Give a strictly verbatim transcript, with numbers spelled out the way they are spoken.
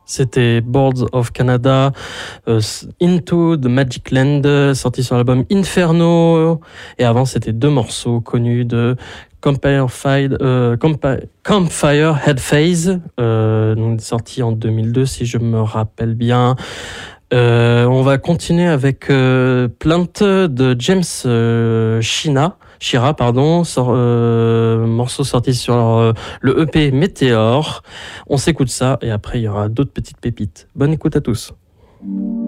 C'était Boards of Canada, euh, Into the Magic Land, sorti sur l'album Inferno. Et avant, c'était deux morceaux connus de Campfire, euh, Campfire Head Phase, euh, sorti en deux mille deux, si je me rappelle bien. Euh, on va continuer avec euh, Plainte de James euh, Shina. Shira, pardon, sort, euh, morceau sorti sur euh, le E P Météor. On s'écoute ça et après il y aura d'autres petites pépites. Bonne écoute à tous.